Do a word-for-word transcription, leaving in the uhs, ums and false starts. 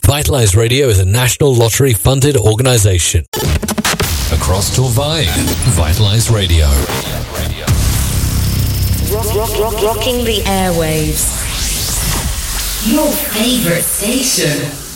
Vitalize Radio is a national lottery-funded organisation. Across Torvay, Vitalize Radio. Rock, rock, rock, rocking the airwaves. Your favourite station.